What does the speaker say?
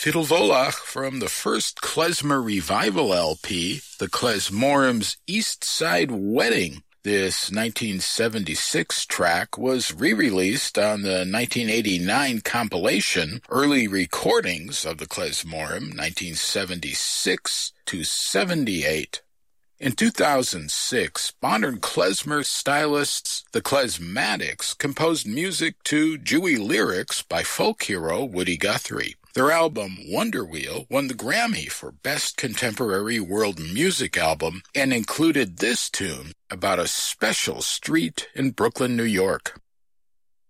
Fiddle Volach from the first Klezmer Revival LP, the Klezmorim's East Side Wedding. This 1976 track was re-released on the 1989 compilation Early Recordings of the Klezmorim, 1976 to 78. In 2006, modern klezmer stylists, the Klezmatics, composed music to Jewy lyrics by folk hero Woody Guthrie. Their album, Wonder Wheel, won the Grammy for Best Contemporary World Music Album and included this tune about a special street in Brooklyn, New York.